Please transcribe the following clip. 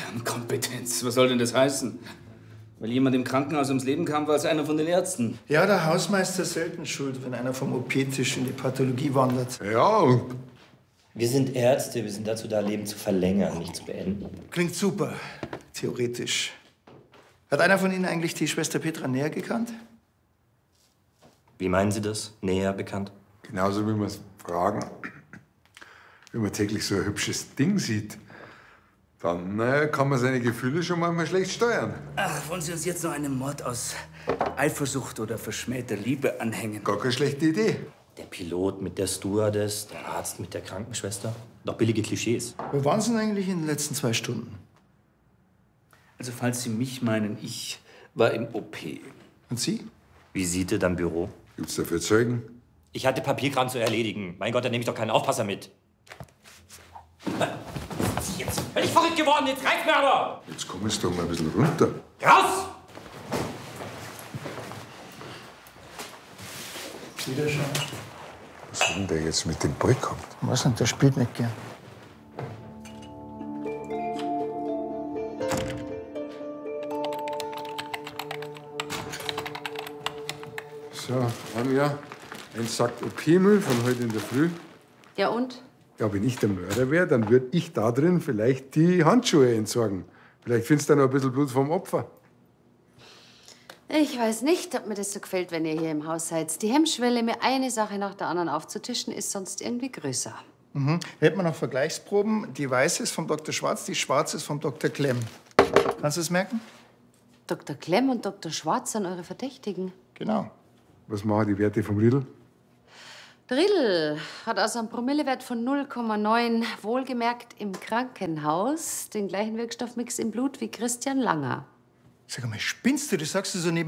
Kompetenz, was soll denn das heißen? Weil jemand im Krankenhaus ums Leben kam, war es einer von den Ärzten. Ja, der Hausmeister ist selten schuld, wenn einer vom OP-Tisch in die Pathologie wandert. Ja, und Wir sind Ärzte, wir sind dazu da, Leben zu verlängern, nicht zu beenden. Klingt super, theoretisch. Hat einer von Ihnen eigentlich die Schwester Petra näher gekannt? Wie meinen Sie das? Näher bekannt? genauso wie wir es fragen, wenn man täglich so ein hübsches Ding sieht, dann kann man seine Gefühle schon manchmal schlecht steuern. Ach, wollen Sie uns jetzt noch einen Mord aus Eifersucht oder verschmähter Liebe anhängen? Gar keine schlechte Idee. Der Pilot mit der Stewardess, der Arzt mit der Krankenschwester. Doch billige Klischees. Wo waren Sie denn eigentlich in den letzten 2 Stunden? Also, falls Sie mich meinen, ich war im OP. Und Sie? Visite am Büro. Gibt's dafür Zeugen? Ich hatte Papierkram zu erledigen. Mein Gott, dann nehme ich doch keinen Aufpasser mit. Sind Sie jetzt völlig verrückt geworden? Jetzt reicht's mir aber! Jetzt kommst du doch mal ein bisschen runter. Raus! Wiederschauen. Was hat denn der jetzt mit dem Ball gehabt? Was denn? Der spielt nicht gern. So, Anja, ein Sack OP-Müll von heute in der Früh. Ja und? Ja, wenn ich der Mörder wäre, dann würde ich da drin vielleicht die Handschuhe entsorgen. Vielleicht findest du da noch ein bisschen Blut vom Opfer. Ich weiß nicht, ob mir das so gefällt, wenn ihr hier im Haus seid. Die Hemmschwelle, mir eine Sache nach der anderen aufzutischen, ist sonst irgendwie größer. Mhm. Hier hätten wir noch Vergleichsproben. Die weiße ist vom Dr. Schwarz, die schwarze ist vom Dr. Klemm. Kannst du es merken? Dr. Klemm und Dr. Schwarz sind eure Verdächtigen. Genau. Was machen die Werte vom Riedel? Der Riedl hat also einen Promillewert von 0,9, wohlgemerkt im Krankenhaus, den gleichen Wirkstoffmix im Blut wie Christian Langer. Sag mal, spinnst du? Das sagst du so neben